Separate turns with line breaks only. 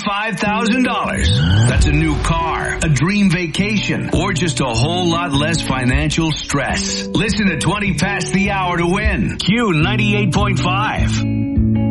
$25,000. That's a new car, a dream vacation, or just a whole lot less financial stress. Listen to 20 Past the Hour to win. Q 98.5.